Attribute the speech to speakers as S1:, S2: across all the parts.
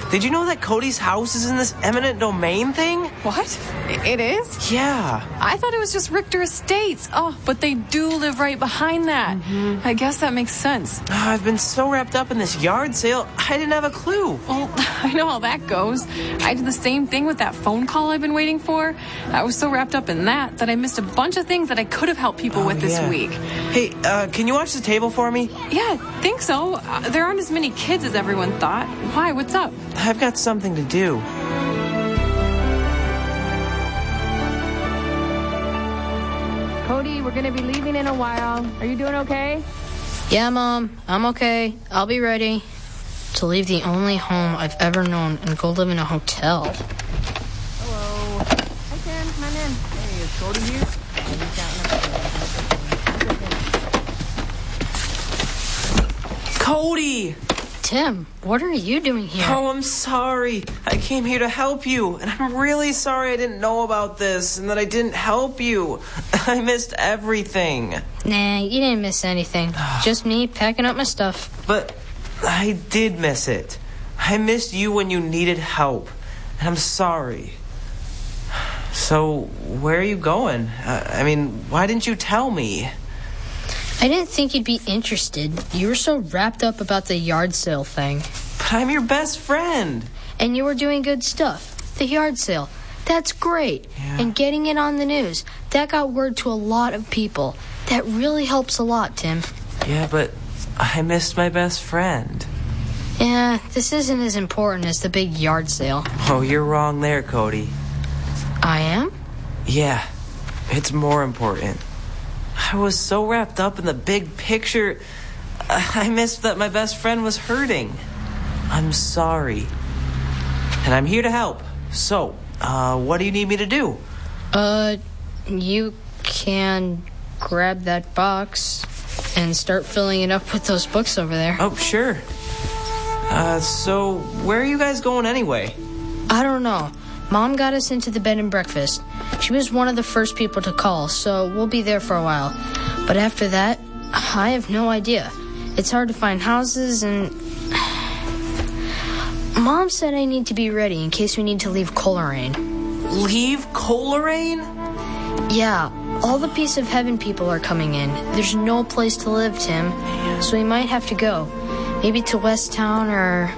S1: Did you know that Cody's house is in this eminent domain thing?
S2: What? It is?
S1: Yeah.
S2: I thought it was just Richter Estates. Oh, but they do live right behind that. I guess that makes sense.
S1: I've been so wrapped up in this yard sale, I didn't have a clue.
S2: Well, I know how that goes. I did the same thing with that phone call I've been waiting for. I was so wrapped up in that I missed a bunch of things that I could have helped people with this week.
S1: Hey, can you watch the table for me?
S2: Yeah, I think so. There aren't as many kids as everyone thought. Why? What's up?
S1: I've got something to do.
S3: Cody, we're going to be leaving in a while. Are you doing okay?
S4: Yeah, Mom. I'm okay. I'll be ready to leave the only home I've ever known and go live in a hotel.
S3: Hello. Hi, Tim. Come on in. Hey, is Cody here?
S1: Cody!
S4: Tim, what are you doing here?
S1: Oh, I'm sorry. I came here to help you, and I'm really sorry I didn't know about this and that I didn't help you. I missed everything.
S4: Nah, you didn't miss anything. Just me packing up my stuff.
S1: But I did miss it. I missed you when you needed help, and I'm sorry. So, where are you going? Why didn't you tell me?
S4: I didn't think you'd be interested. You were so wrapped up about the yard sale thing.
S1: But I'm your best friend.
S4: And you were doing good stuff. The yard sale. That's great.
S1: Yeah.
S4: And getting it on the news. That got word to a lot of people. That really helps a lot, Tim.
S1: Yeah, but I missed my best friend.
S4: Yeah, this isn't as important as the big yard sale.
S1: Oh, you're wrong there, Cody.
S4: I am?
S1: Yeah, it's more important. I was so wrapped up in the big picture, I missed that my best friend was hurting. I'm sorry. And I'm here to help. So, what do you need me to do?
S4: You can grab that box and start filling it up with those books over there.
S1: Oh, sure. So, where are you guys going anyway?
S4: I don't know. Mom got us into the bed and breakfast. She was one of the first people to call, so we'll be there for a while. But after that, I have no idea. It's hard to find houses and... Mom said I need to be ready in case we need to leave Coleraine.
S1: Leave Coleraine?
S4: Yeah, all the Piece of Heaven people are coming in. There's no place to live, Tim. So we might have to go. Maybe to West Town or...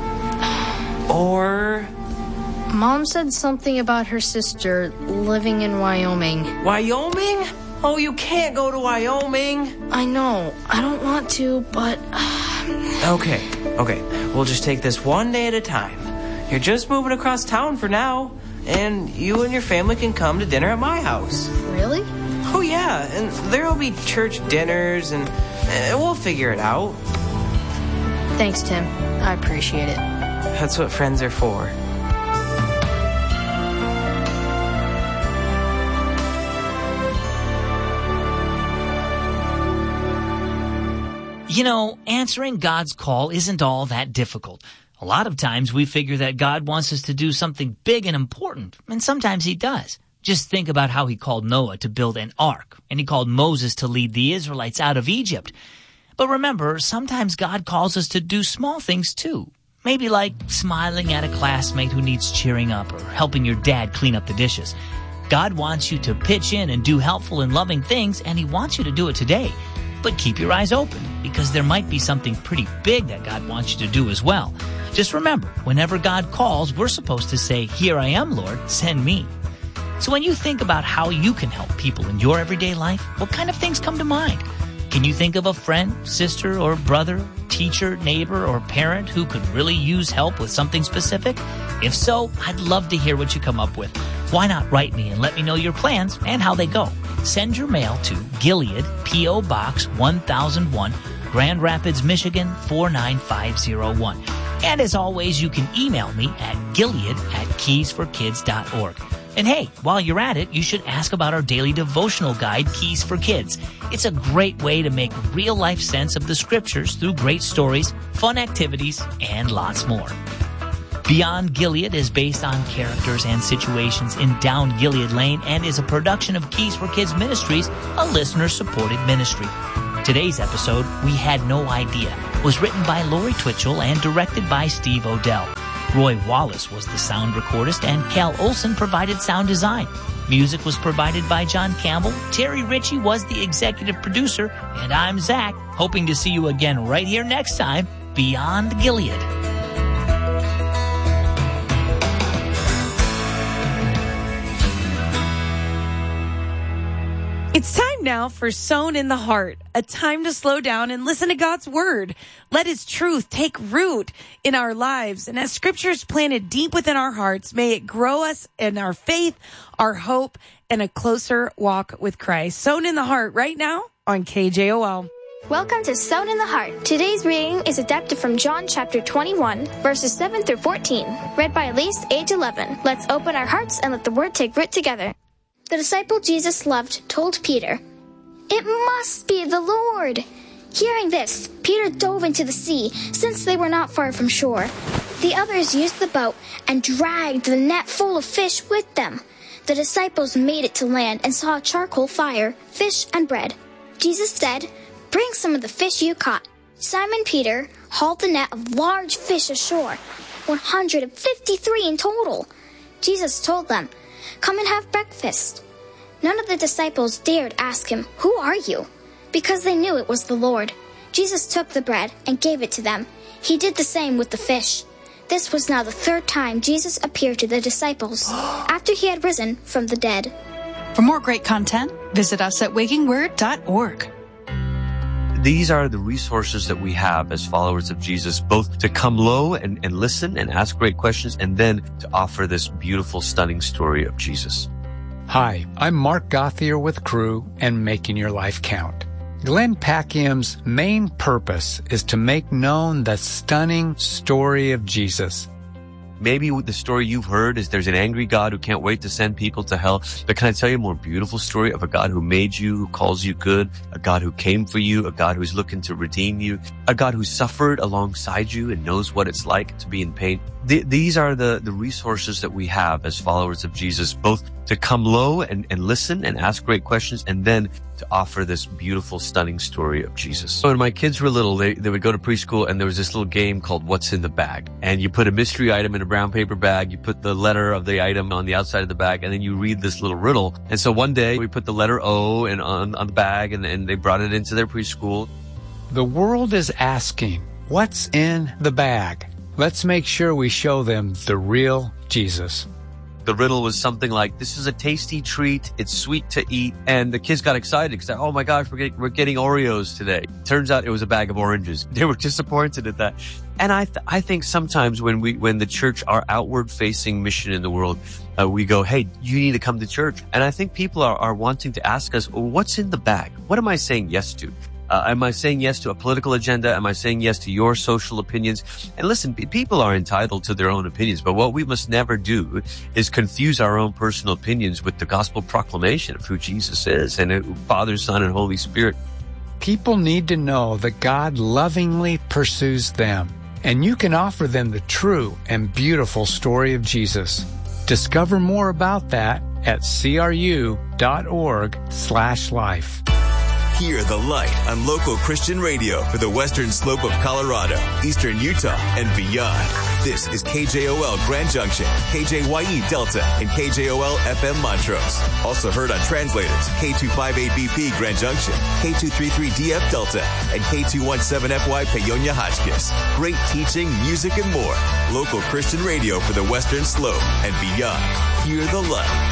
S4: Mom said something about her sister living in Wyoming.
S1: Wyoming? Oh, you can't go to Wyoming.
S4: I know. I don't want to, but...
S1: Okay. We'll just take this one day at a time. You're just moving across town for now, and you and your family can come to dinner at my house.
S4: Really?
S1: Oh, yeah, and there'll be church dinners, and we'll figure it out.
S4: Thanks, Tim. I appreciate it.
S1: That's what friends are for.
S5: You know, answering God's call isn't all that difficult. A lot of times we figure that God wants us to do something big and important, and sometimes he does. Just think about how he called Noah to build an ark, and he called Moses to lead the Israelites out of Egypt. But remember, sometimes God calls us to do small things too. Maybe like smiling at a classmate who needs cheering up or helping your dad clean up the dishes. God wants you to pitch in and do helpful and loving things, and he wants you to do it today. But keep your eyes open, because there might be something pretty big that God wants you to do as well. Just remember, whenever God calls, we're supposed to say, "Here I am, Lord, send me." So when you think about how you can help people in your everyday life, what kind of things come to mind? Can you think of a friend, sister, or brother, teacher, neighbor, or parent who could really use help with something specific? If so, I'd love to hear what you come up with. Why not write me and let me know your plans and how they go? Send your mail to Gilead, P.O. Box 1001, Grand Rapids, Michigan 49501. And as always, you can email me at gilead@keysforkids.org. And hey, while you're at it, you should ask about our daily devotional guide, Keys for Kids. It's a great way to make real-life sense of the scriptures through great stories, fun activities, and lots more. Beyond Gilead is based on characters and situations in Down Gilead Lane and is a production of Keys for Kids Ministries, a listener-supported ministry. Today's episode, We Had No Idea, was written by Lori Twitchell and directed by Steve Odell. Roy Wallace was the sound recordist, and Cal Olson provided sound design. Music was provided by John Campbell. Terry Ritchie was the executive producer, and I'm Zach, hoping to see you again right here next time, Beyond Gilead.
S6: It's time now for Sown in the Heart, a time to slow down and listen to God's word. Let his truth take root in our lives. And as scripture is planted deep within our hearts, may it grow us in our faith, our hope, and a closer walk with Christ. Sown in the Heart right now on KJOL.
S7: Welcome to Sown in the Heart. Today's reading is adapted from John chapter 21, verses 7 through 14, read by Elise, age 11. Let's open our hearts and let the word take root together. The disciple Jesus loved told Peter, "It must be the Lord." Hearing this, Peter dove into the sea, since they were not far from shore. The others used the boat and dragged the net full of fish with them. The disciples made it to land and saw a charcoal fire, fish, and bread. Jesus said, "Bring some of the fish you caught." Simon Peter hauled the net of large fish ashore, 153 in total. Jesus told them, "Come and have breakfast." None of the disciples dared ask him, "Who are you?" because they knew it was the Lord. Jesus took the bread and gave it to them. He did the same with the fish. This was now the third time Jesus appeared to the disciples after he had risen from the dead.
S8: For more great content, visit us at wakingword.org.
S9: These are the resources that we have as followers of Jesus, both to come low and listen and ask great questions, and then to offer this beautiful, stunning story of Jesus.
S10: Hi, I'm Mark Gothier with Crew and Making Your Life Count. Glenn Packiam's main purpose is to make known the stunning story of Jesus.
S9: Maybe the story you've heard is there's an angry God who can't wait to send people to hell. But can I tell you a more beautiful story of a God who made you, who calls you good, a God who came for you, a God who's looking to redeem you, a God who suffered alongside you and knows what it's like to be in pain? These are the resources that we have as followers of Jesus, both to come low and listen and ask great questions, and then to offer this beautiful, stunning story of Jesus. So when my kids were little, they would go to preschool, and there was this little game called What's in the Bag. And you put a mystery item in a brown paper bag, you put the letter of the item on the outside of the bag, and then you read this little riddle. And so one day we put the letter O on the bag, and they brought it into their preschool.
S10: The world is asking, what's in the bag? Let's make sure we show them the real Jesus.
S9: The riddle was something like, this is a tasty treat, it's sweet to eat, and the kids got excited because, oh my gosh, we're getting Oreos today. Turns out it was a bag of oranges. They were disappointed at that. And I think sometimes when the church, our outward-facing mission in the world, we go, hey, you need to come to church. And I think people are wanting to ask us, well, what's in the bag? What am I saying yes to? Am I saying yes to a political agenda? Am I saying yes to your social opinions? And listen, people are entitled to their own opinions, but what we must never do is confuse our own personal opinions with the gospel proclamation of who Jesus is and Father, Son, and Holy Spirit.
S10: People need to know that God lovingly pursues them, and you can offer them the true and beautiful story of Jesus. Discover more about that at cru.org/life.
S11: Hear the light on local Christian radio for the western slope of Colorado, eastern Utah, and beyond. This is KJOL Grand Junction, KJYE Delta, and KJOL FM Montrose. Also heard on translators K258BP Grand Junction, K233DF Delta, and K217FY Paonia Hotchkiss. Great teaching, music, and more. Local Christian radio for the western slope and beyond. Hear the light.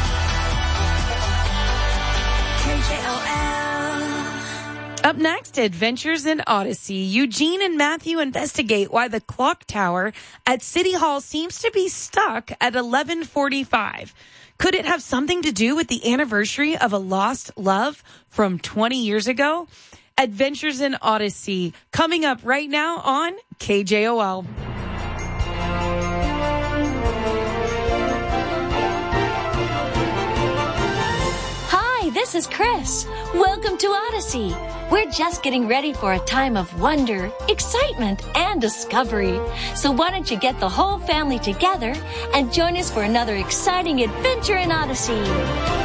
S6: Up next, Adventures in Odyssey. Eugene and Matthew investigate why the clock tower at City Hall seems to be stuck at 11:45. Could it have something to do with the anniversary of a lost love from 20 years ago? Adventures in Odyssey, coming up right now on KJOL.
S12: Hi, this is Chris. Welcome to Odyssey. We're just getting ready for a time of wonder, excitement, and discovery. So why don't you get the whole family together and join us for another exciting adventure in Odyssey?